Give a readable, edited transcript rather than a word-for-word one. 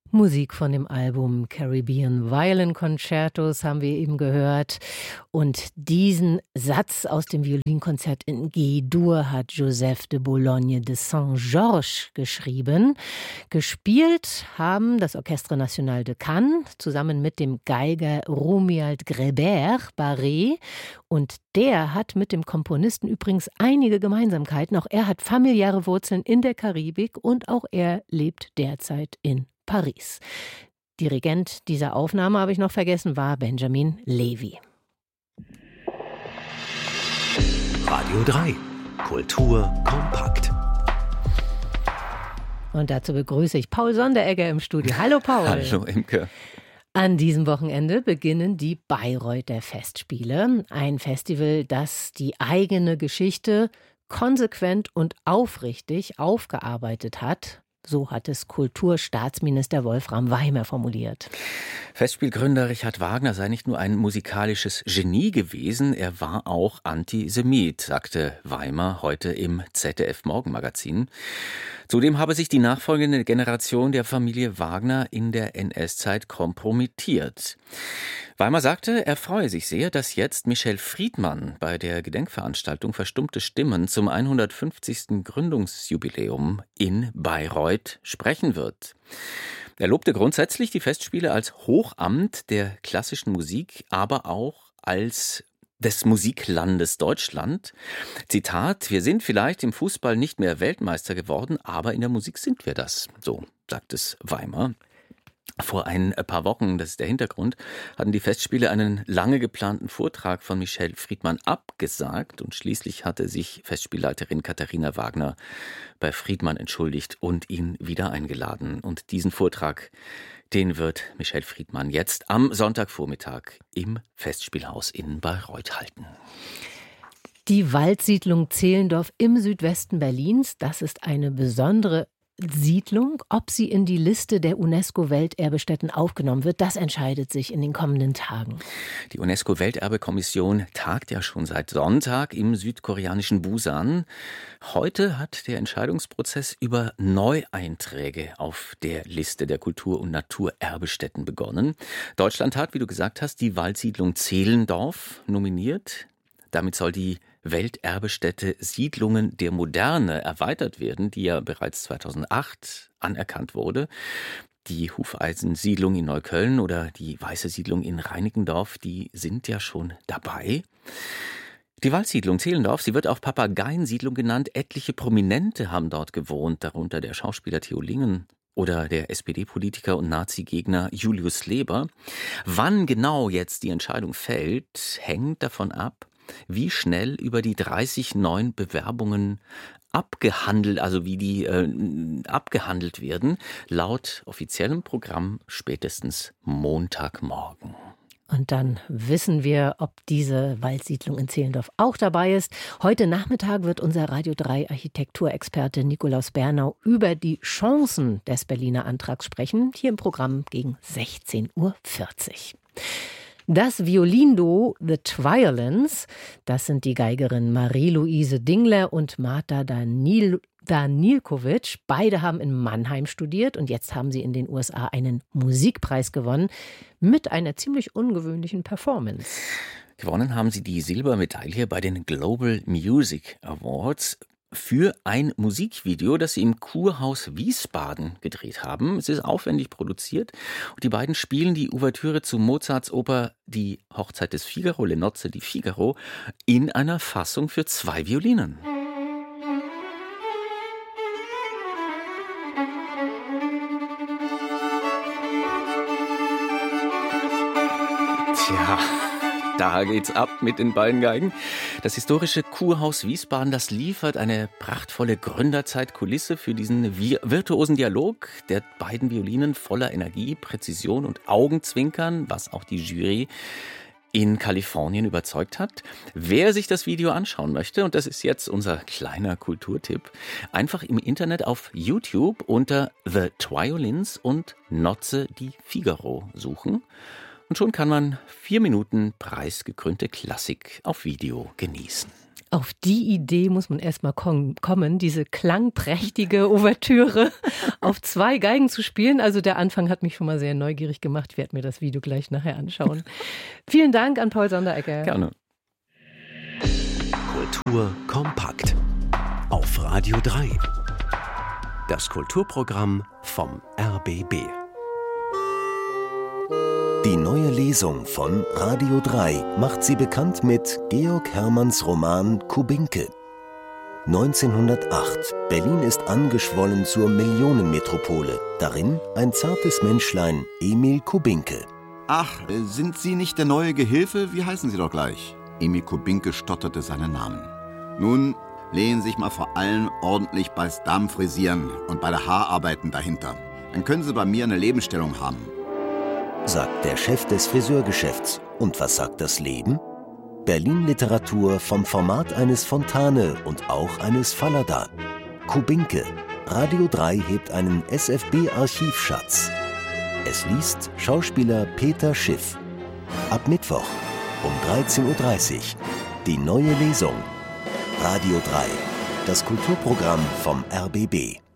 Musik von dem Album Caribbean Violin Concertos haben wir eben gehört. Und diesen Satz aus dem Violinkonzert in G-Dur hat Joseph de Boulogne de Saint-Georges geschrieben. Gespielt haben das Orchestre National de Cannes zusammen mit dem Geiger Romuald Grébert Barré. Und der hat mit dem Komponisten übrigens einige Gemeinsamkeiten. Auch er hat familiäre Wurzeln in der Karibik und auch er lebt derzeit in Paris. Dirigent dieser Aufnahme, habe ich noch vergessen, war Benjamin Levy. Radio 3. Kultur kompakt. Und dazu begrüße ich Paul Sonderegger im Studio. Hallo Paul. Hallo Imke. An diesem Wochenende beginnen die Bayreuther Festspiele. Ein Festival, das die eigene Geschichte konsequent und aufrichtig aufgearbeitet hat. So hat es Kulturstaatsminister Wolfram Weimer formuliert. Festspielgründer Richard Wagner sei nicht nur ein musikalisches Genie gewesen, er war auch Antisemit, sagte Weimer heute im ZDF-Morgenmagazin. Zudem habe sich die nachfolgende Generation der Familie Wagner in der NS-Zeit kompromittiert. Weimer sagte, er freue sich sehr, dass jetzt Michel Friedmann bei der Gedenkveranstaltung Verstummte Stimmen zum 150. Gründungsjubiläum in Bayreuth sprechen wird. Er lobte grundsätzlich die Festspiele als Hochamt der klassischen Musik, aber auch als des Musiklandes Deutschland. Zitat: Wir sind vielleicht im Fußball nicht mehr Weltmeister geworden, aber in der Musik sind wir das. So sagt es Weimer. Vor ein paar Wochen, das ist der Hintergrund, hatten die Festspiele einen lange geplanten Vortrag von Michel Friedmann abgesagt und schließlich hatte sich Festspielleiterin Katharina Wagner bei Friedmann entschuldigt und ihn wieder eingeladen. Und diesen Vortrag, den wird Michel Friedmann jetzt am Sonntagvormittag im Festspielhaus in Bayreuth halten. Die Waldsiedlung Zehlendorf im Südwesten Berlins, das ist eine besondere Siedlung. Ob sie in die Liste der UNESCO-Welterbestätten aufgenommen wird, das entscheidet sich in den kommenden Tagen. Die UNESCO-Welterbekommission tagt ja schon seit Sonntag im südkoreanischen Busan. Heute hat der Entscheidungsprozess über Neueinträge auf der Liste der Kultur- und Naturerbestätten begonnen. Deutschland hat, wie du gesagt hast, die Waldsiedlung Zehlendorf nominiert. Damit soll die Welterbestätte Siedlungen der Moderne erweitert werden, die ja bereits 2008 anerkannt wurde. Die Hufeisensiedlung in Neukölln oder die Weiße Siedlung in Reinickendorf, die sind ja schon dabei. Die Waldsiedlung Zehlendorf, sie wird auch Papageiensiedlung genannt. Etliche Prominente haben dort gewohnt, darunter der Schauspieler Theo Lingen oder der SPD-Politiker und Nazi-Gegner Julius Leber. Wann genau jetzt die Entscheidung fällt, hängt davon ab, wie schnell über die 30 neuen Bewerbungen abgehandelt werden, laut offiziellem Programm spätestens Montagmorgen. Und dann wissen wir, ob diese Waldsiedlung in Zehlendorf auch dabei ist. Heute Nachmittag wird unser Radio 3 Architekturexperte Nikolaus Bernau über die Chancen des Berliner Antrags sprechen, hier im Programm gegen 16:40 Uhr. Das Violinduo The Twirlins, das sind die Geigerin Marie-Louise Dingler und Marta Danilkovic. Beide haben in Mannheim studiert und jetzt haben sie in den USA einen Musikpreis gewonnen mit einer ziemlich ungewöhnlichen Performance. Gewonnen haben sie die Silbermedaille bei den Global Music Awards für ein Musikvideo, das sie im Kurhaus Wiesbaden gedreht haben. Es ist aufwendig produziert und die beiden spielen die Ouvertüre zu Mozarts Oper Die Hochzeit des Figaro, Le Nozze di Figaro, in einer Fassung für 2 Violinen. Tja, da geht's ab mit den beiden Geigen. Das historische Kurhaus Wiesbaden, das liefert eine prachtvolle Gründerzeitkulisse für diesen virtuosen Dialog der beiden Violinen voller Energie, Präzision und Augenzwinkern, was auch die Jury in Kalifornien überzeugt hat. Wer sich das Video anschauen möchte, und das ist jetzt unser kleiner Kulturtipp, einfach im Internet auf YouTube unter The Twirlins und Nozze di Figaro suchen. Und schon kann man 4 Minuten preisgekrönte Klassik auf Video genießen. Auf die Idee muss man erstmal kommen, diese klangprächtige Ouvertüre auf 2 Geigen zu spielen. Also der Anfang hat mich schon mal sehr neugierig gemacht. Ich werde mir das Video gleich nachher anschauen. Vielen Dank an Paul Sonderegger. Gerne. Kultur kompakt auf Radio 3. Das Kulturprogramm vom RBB. Die neue Lesung von Radio 3 macht Sie bekannt mit Georg Hermanns Roman Kubinke. 1908. Berlin ist angeschwollen zur Millionenmetropole. Darin ein zartes Menschlein, Emil Kubinke. Ach, sind Sie nicht der neue Gehilfe? Wie heißen Sie doch gleich? Emil Kubinke stotterte seinen Namen. Nun, lehnen Sie sich mal vor allem ordentlich beis Damenfrisieren und bei der Haararbeiten dahinter. Dann können Sie bei mir eine Lebensstellung haben. Sagt der Chef des Friseurgeschäfts. Und was sagt das Leben? Berlin-Literatur vom Format eines Fontane und auch eines Fallada. Kubinke. Radio 3 hebt einen SFB-Archivschatz. Es liest Schauspieler Peter Schiff. Ab Mittwoch um 13:30 Uhr. Die neue Lesung. Radio 3. Das Kulturprogramm vom RBB.